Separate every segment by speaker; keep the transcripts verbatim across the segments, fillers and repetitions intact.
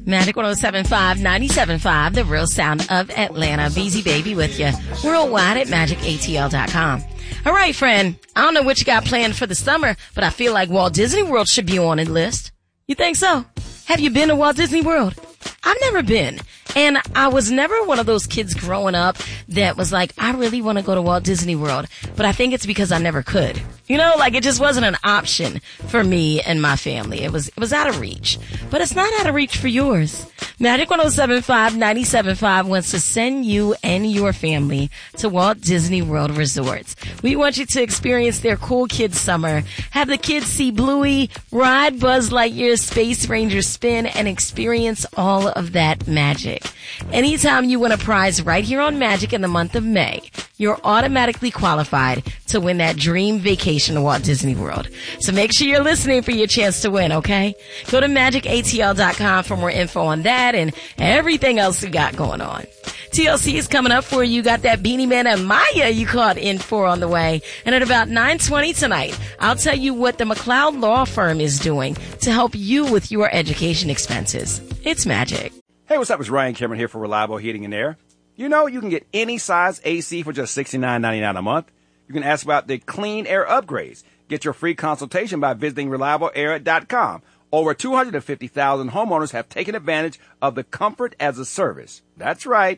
Speaker 1: Magic one oh seven point five, ninety-seven point five, the real sound of Atlanta. Beezy Baby with you worldwide at magic A T L dot com. All right, friend. I don't know what you got planned for the summer, but I feel like Walt Disney World should be on the list. You think so? Have you been to Walt Disney World? I've never been. And I was never one of those kids growing up that was like, I really want to go to Walt Disney World. But I think it's because I never could. You know, like it just wasn't an option for me and my family. It was, it was out of reach. But it's not out of reach for yours. Magic one oh seven point five, ninety-seven point five wants to send you and your family to Walt Disney World Resorts. We want you to experience their cool kids summer. Have the kids see Bluey, ride Buzz Lightyear's Space Ranger spin, and experience all of that magic. Anytime you win a prize right here on Magic in the month of May, you're automatically qualified to win that dream vacation to Walt Disney World. So make sure you're listening for your chance to win, okay? Go to magic A T L dot com for more info on that and everything else we got going on. T L C is coming up for you. You got that Beanie Man and Maya you called in for on the way. And at about nine twenty tonight, I'll tell you what the McLeod Law Firm is doing to help you with your education expenses. It's Magic.
Speaker 2: Hey, what's up? It's Ryan Cameron here for Reliable Heating and Air. You know, you can get any size A C for just sixty-nine ninety-nine a month. You can ask about the clean air upgrades. Get your free consultation by visiting reliable air dot com. Over two hundred fifty thousand homeowners have taken advantage of the comfort as a service. That's right.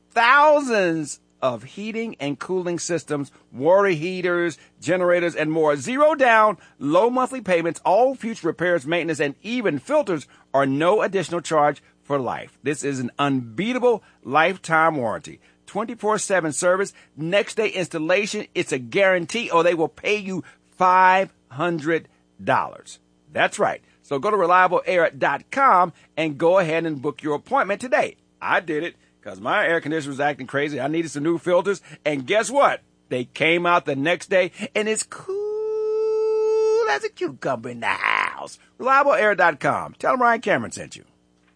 Speaker 2: Thousands of heating and cooling systems, water heaters, generators, and more. Zero down, low monthly payments, all future repairs, maintenance, and even filters are no additional charge for life. This is an unbeatable lifetime warranty. twenty-four seven service, next day installation. It's a guarantee or they will pay you five hundred dollars. That's right. So go to reliable air dot com and go ahead and book your appointment today. I did it because my air conditioner was acting crazy. I needed some new filters. And guess what? They came out the next day and it's cool as a cucumber in the house. reliable air dot com. Tell them Ryan Cameron sent you.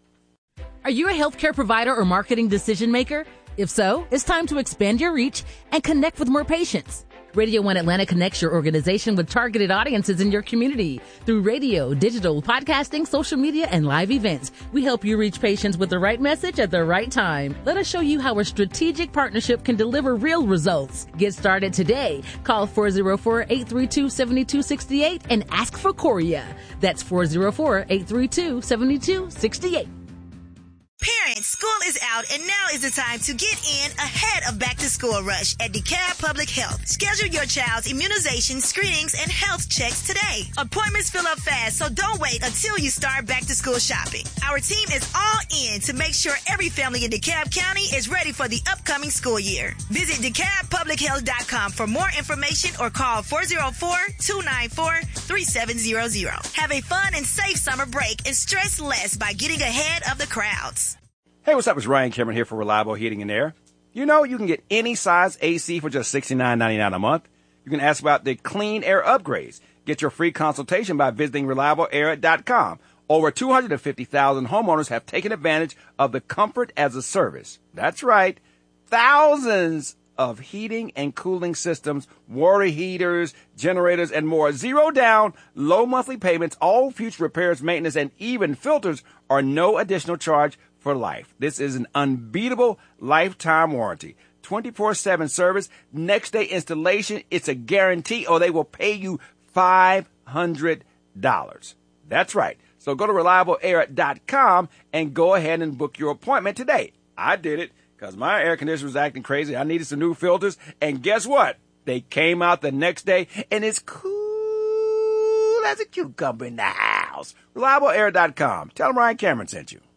Speaker 3: Are you a healthcare provider or marketing decision maker? If so, it's time to expand your reach and connect with more patients. Radio One Atlanta connects your organization with targeted audiences in your community. Through radio, digital, podcasting, social media, and live events, we help you reach patients with the right message at the right time. Let us show you how a strategic partnership can deliver real results. Get started today. Call four oh four, eight three two, seven two six eight and ask for Korea. That's four oh four, eight three two, seven two six eight.
Speaker 4: Parents, school is out and now is the time to get in ahead of back to school rush at DeKalb Public Health. Schedule your child's immunization, screenings, and health checks today. Appointments fill up fast, so don't wait until you start back to school shopping. Our team is all in to make sure every family in DeKalb County is ready for the upcoming school year. Visit D E K A B public health dot com for more information or call four oh four, two nine four, three seven zero zero. Have a fun and safe summer break and stress less by getting ahead of the crowds.
Speaker 2: Hey, what's up? It's Ryan Cameron here for Reliable Heating and Air. You know, you can get any size A C for just sixty-nine ninety-nine a month. You can ask about the clean air upgrades. Get your free consultation by visiting reliable air dot com. Over two hundred fifty thousand homeowners have taken advantage of the comfort as a service. That's right. Thousands of heating and cooling systems, water heaters, generators, and more. Zero down, low monthly payments, all future repairs, maintenance, and even filters are no additional charge for life. This is an unbeatable lifetime warranty. twenty-four seven service, next day installation. It's a guarantee or they will pay you five hundred dollars. That's right. So go to reliable air dot com and go ahead and book your appointment today. I did it because my air conditioner was acting crazy. I needed some new filters. And guess what? They came out the next day and it's cool as a cucumber in the house. reliable air dot com. Tell them Ryan Cameron sent you.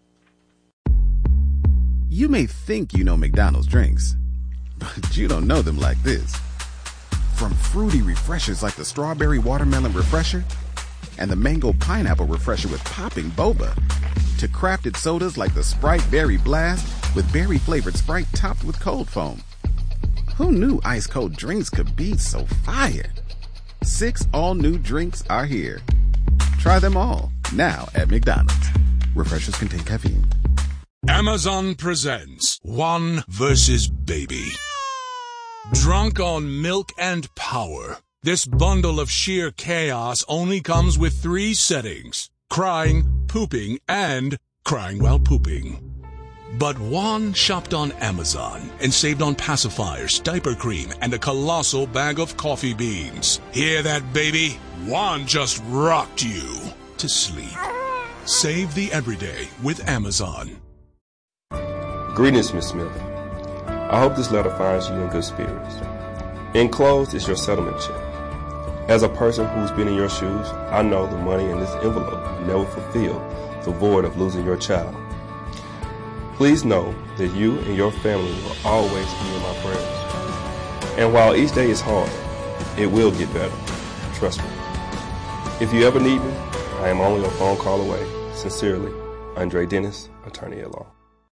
Speaker 5: You may think you know McDonald's drinks, but you don't know them like this. From fruity refreshers like the Strawberry Watermelon Refresher and the Mango Pineapple Refresher with popping boba, to crafted sodas like the Sprite Berry Blast with berry-flavored Sprite topped with cold foam. Who knew ice-cold drinks could be so fire? Six all-new drinks are here. Try them all, now at McDonald's. Refreshers contain caffeine.
Speaker 6: Amazon presents One versus Baby. Drunk on milk and power, this bundle of sheer chaos only comes with three settings: crying, pooping, and crying while pooping. But Juan shopped on Amazon and saved on pacifiers, diaper cream, and a colossal bag of coffee beans. Hear that, baby? Juan just rocked you to sleep. Save the everyday with Amazon.
Speaker 7: Greetings, Miss Smith. I hope this letter finds you in good spirits. Enclosed is your settlement check. As a person who's been in your shoes, I know the money in this envelope never fulfilled the void of losing your child. Please know that you and your family will always be in my prayers. And while each day is hard, it will get better. Trust me. If you ever need me, I am only a phone call away. Sincerely, Andre Dennis, attorney at law.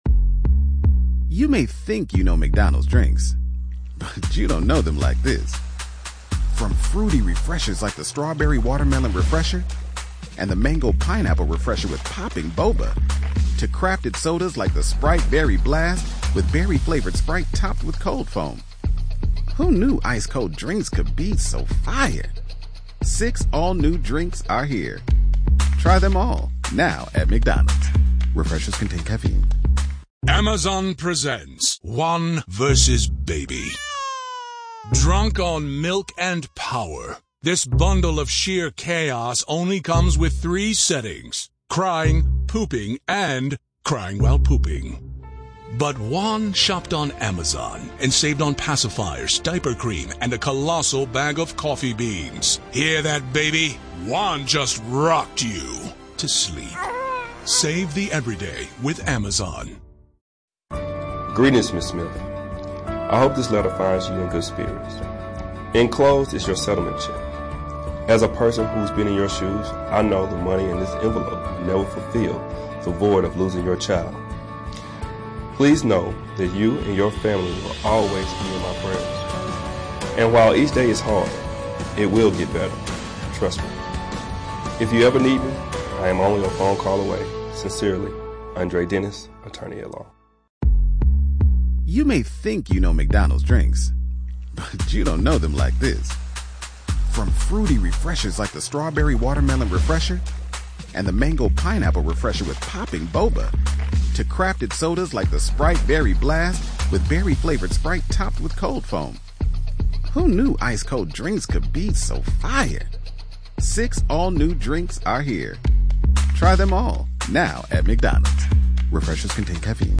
Speaker 5: You may think you know McDonald's drinks, but you don't know them like this. From fruity refreshers like the strawberry watermelon refresher and the mango pineapple refresher with popping boba, to crafted sodas like the Sprite Berry Blast with berry-flavored Sprite topped with cold foam. Who knew ice-cold drinks could be so fire? Six all-new drinks are here. Try them all, now at McDonald's. Refreshers contain caffeine.
Speaker 6: Amazon presents Juan versus Baby. Drunk on milk and power, this bundle of sheer chaos only comes with three settings: crying, pooping, and crying while pooping. But Juan shopped on Amazon and saved on pacifiers, diaper cream, and a colossal bag of coffee beans. Hear that, baby? Juan just rocked you to sleep. Save the everyday with Amazon.
Speaker 7: Greetings, Miss Smith. I hope this letter finds you in good spirits. Enclosed is your settlement check. As a person who's been in your shoes, I know the money in this envelope never fulfilled the void of losing your child. Please know that you and your family will always be in my prayers. And while each day is hard, it will get better. Trust me. If you ever need me, I am only a phone call away. Sincerely, Andre Dennis, attorney at law.
Speaker 5: You may think you know McDonald's drinks, but you don't know them like this. From fruity refreshers like the strawberry watermelon refresher and the mango pineapple refresher with popping boba, to crafted sodas like the Sprite Berry Blast with berry-flavored Sprite topped with cold foam. Who knew ice-cold drinks could be so fire? Six all-new drinks are here. Try them all, now at McDonald's. Refreshers contain caffeine.